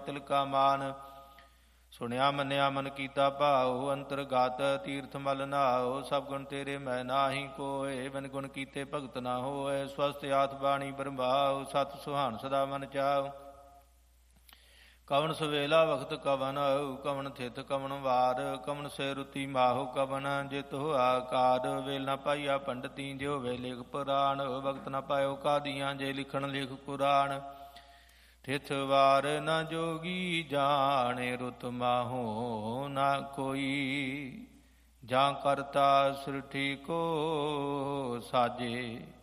ਤਿਲਕਾ ਮਾਨ। ਸੁਣਿਆ ਮੰਨਿਆ ਮਨ ਕੀਤਾ ਭਾਉ, ਅੰਤਰਗਤ ਤੀਰਥ ਮਲ ਨਾਉ। ਸਭ ਗੁਣ ਤੇਰੇ ਮੈਂ ਨਾਹੀ ਕੋਇ, ਬਿਨ ਗੁਣ ਕੀਤੇ ਭਗਤ ਨਾ ਹੋਇ। ਸਵਸਤ ਆਤ ਬਾਣੀ ਬਰਮਾਉ, ਸਤ ਸੁਹਾਨ ਸਦਾ ਮਨ ਚਾਉ। ਕਵਣ ਸਵੇਲਾ ਵਖਤ ਕਵਨ ਆਉ, ਕਵਣ ਥਿਤ ਕਵਣ ਵਾਰ। ਕਵਣ ਸੇ ਰੁਤੀ ਮਾਹੋ ਕਵਨ, ਜਿਤ ਹੋਆ ਕਾਰ। ਵੇਲ ਨਾ ਪਾਈਆ ਪੰਡਤੀ, ਜਿਉ ਵੇ ਲਿਖ ਪੁਰਾਣ। ਵਕਤ ਨਾ ਪਾਇਓ ਕਾਦੀਆਂ, ਜੇ ਲਿਖਣ ਲਿਖ ਕੁਰਾਨ। ਥਿਤ ਵਾਰ ਨ ਜੋਗੀ ਜਾਣੇ, ਰੁਤ ਮਾਹੋ ਨਾ ਕੋਈ। ਜਾਂ ਕਰਤਾ ਸ੍ਰਿਠੀ ਕੋ ਸਾਜੇ।